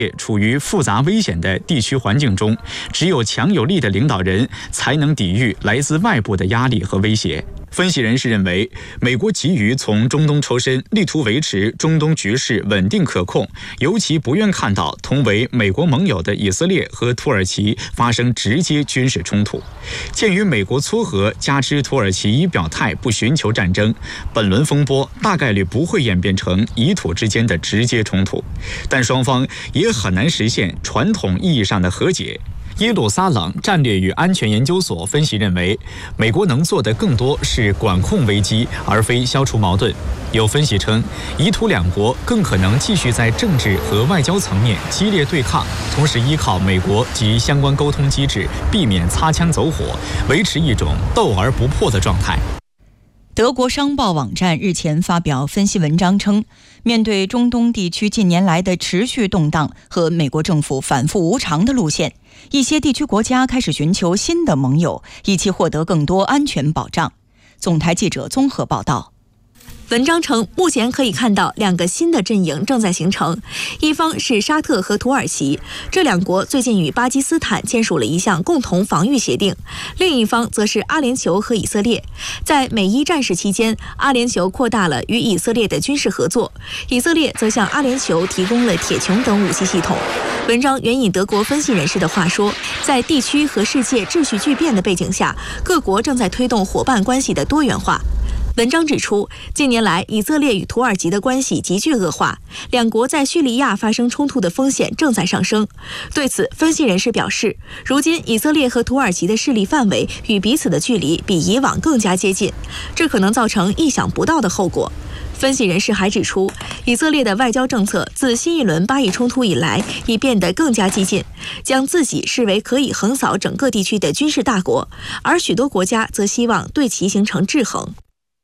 处于复杂危险的地区环境中，只有强有力的领导人才能抵御来自外部的压力和威胁。分析人士认为，美国急于从中东抽身，力图维持中东局势稳定可控，尤其不愿看到同为美国盟友的以色列和土耳其发生直接军事冲突。鉴于美国撮合加之土耳其已表态不寻求战争，本轮风波大概率不会演变成以土之间的直接冲突，但双方也很难实现传统意义上的和解。耶路撒冷战略与安全研究所分析认为，美国能做的更多是管控危机，而非消除矛盾。有分析称，以土两国更可能继续在政治和外交层面激烈对抗，同时依靠美国及相关沟通机制，避免擦枪走火，维持一种斗而不破的状态。 德国商报网站日前发表分析文章称，面对中东地区近年来的持续动荡和美国政府反复无常的路线，一些地区国家开始寻求新的盟友，以期获得更多安全保障。总台记者综合报道。 文章称，目前可以看到两个新的阵营正在形成，一方是沙特和土耳其，这两国最近与巴基斯坦签署了一项共同防御协定；另一方则是阿联酋和以色列。在美伊战事期间，阿联酋扩大了与以色列的军事合作，以色列则向阿联酋提供了铁穹等武器系统。文章援引德国分析人士的话说，在地区和世界秩序巨变的背景下，各国正在推动伙伴关系的多元化。文章指出，近年来以色列与土耳其的关系急剧恶化，两国在叙利亚发生冲突的风险正在上升。对此，分析人士表示，如今以色列和土耳其的势力范围与彼此的距离比以往更加接近，这可能造成意想不到的后果。分析人士还指出，以色列的外交政策自新一轮巴以冲突以来已变得更加激进，将自己视为可以横扫整个地区的军事大国，而许多国家则希望对其形成制衡。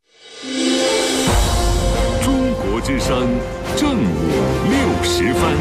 中国之声正午60分。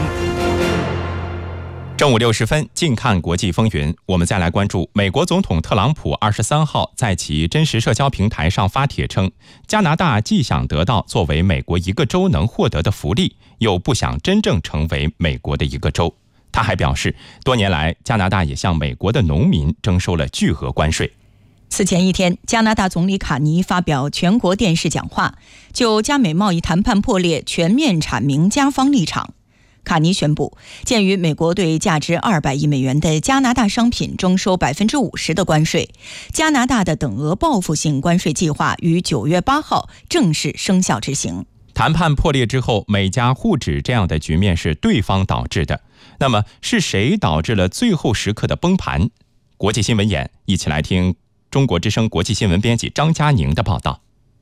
正午60分，近看国际风云。我们再来关注美国总统特朗普23号在其真实社交平台上发帖称，加拿大既想得到作为美国一个州能获得的福利，又不想真正成为美国的一个州。他还表示，多年来加拿大也向美国的农民征收了巨额关税。 此前一天，加拿大总理卡尼发表全国电视讲话，就加美贸易谈判破裂全面阐明加方立场。卡尼宣布，鉴于美国对价值200亿美元的加拿大商品征收50%的关税，加拿大的等额报复性关税计划于9月8号正式生效执行。 谈判破裂之后，美加互指这样的局面是对方导致的。那么是谁导致了最后时刻的崩盘？国际新闻眼，一起来听中国之声国际新闻编辑张佳宁的报道。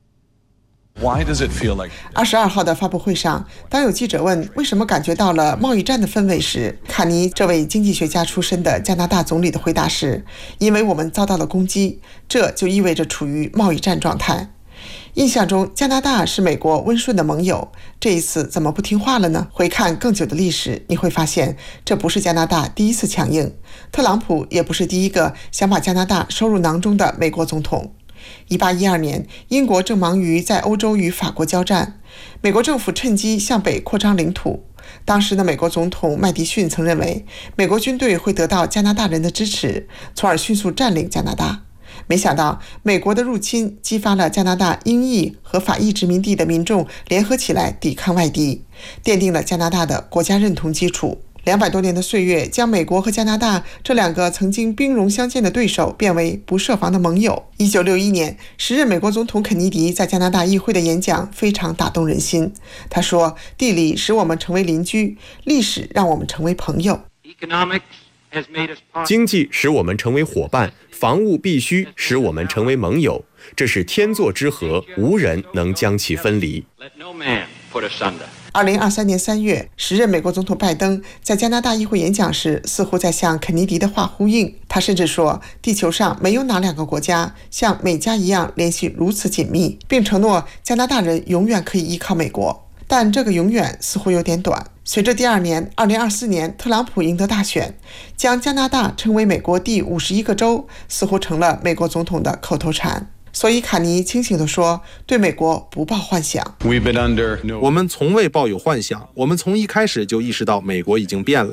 22号的发布会上，当有记者问为什么感觉到了贸易战的氛围时，卡尼这位经济学家出身的加拿大总理的回答是：因为我们遭到了攻击，这就意味着处于贸易战状态。印象中加拿大是美国温顺的盟友，这一次怎么不听话了呢？回看更久的历史，你会发现这不是加拿大第一次强硬，特朗普也不是第一个想把加拿大收入囊中的美国总统。1812年，英国正忙于在欧洲与法国交战，美国政府趁机向北扩张领土。当时的美国总统麦迪逊曾认为，美国军队会得到加拿大人的支持，从而迅速占领加拿大。没想到，美国的入侵激发了加拿大英裔和法裔殖民地的民众联合起来抵抗外敌，奠定了加拿大的国家认同基础。200多年的岁月，将美国和加拿大这两个曾经兵戎相见的对手变为不设防的盟友。1961年，时任美国总统肯尼迪在加拿大议会的演讲非常打动人心。他说：“地理使我们成为邻居，历史让我们成为朋友。 经济使我们成为伙伴，防务必须使我们成为盟友。这是天作之合，无人能将其分离。” 2023年3月，时任美国总统拜登在加拿大议会演讲时，似乎在向肯尼迪的话呼应。他甚至说，地球上没有哪两个国家像美加一样联系如此紧密，并承诺加拿大人永远可以依靠美国。但这个永远似乎有点短。随着第二年2024年特朗普赢得大选，将加拿大称为美国第51个州，似乎成了美国总统的口头禅。所以卡尼清醒地说，对美国不抱幻想。 我们从未抱有幻想，我们从一开始就意识到美国已经变了。